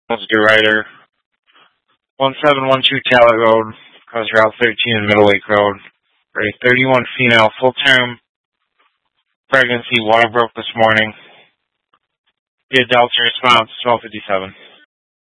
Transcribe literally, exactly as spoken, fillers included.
Oscar Ryder, one seven one two Talbot Road, across Route thirteen, Middle Lake Road, for a thirty-one female, full-term pregnancy. Water broke this morning. The adults in response, twelve fifty-seven.